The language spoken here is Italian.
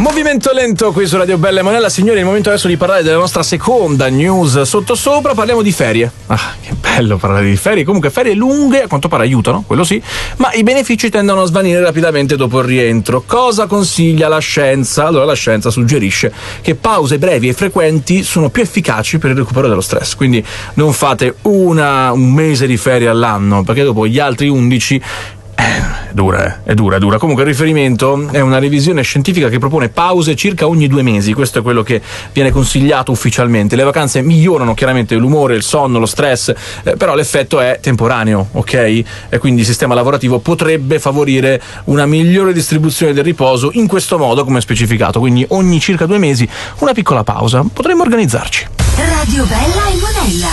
Movimento lento qui su Radio Bella e Monella. Signori, è il momento adesso di parlare della nostra seconda news sottosopra. Parliamo di ferie. Che bello parlare di ferie. Comunque ferie lunghe a quanto pare aiutano, quello sì, ma i benefici tendono a svanire rapidamente dopo il rientro. Cosa consiglia la scienza? Allora la scienza suggerisce che pause brevi e frequenti sono più efficaci per il recupero dello stress. Quindi non fate un mese di ferie all'anno, perché dopo gli altri 11 è dura. Comunque il riferimento è una revisione scientifica che propone pause circa ogni 2 mesi. Questo è quello che viene consigliato ufficialmente. Le vacanze migliorano chiaramente l'umore, il sonno, lo stress, però l'effetto è temporaneo, ok? E quindi il sistema lavorativo potrebbe favorire una migliore distribuzione del riposo in questo modo, come specificato. Quindi ogni circa 2 mesi una piccola pausa. Potremmo organizzarci. Radio Bella e Monella.